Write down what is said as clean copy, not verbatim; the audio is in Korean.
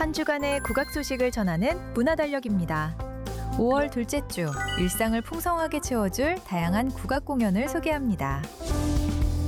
한 주간의 국악 소식을 전하는 문화달력입니다. 5월 둘째 주, 일상을 풍성하게 채워줄 다양한 국악 공연을 소개합니다.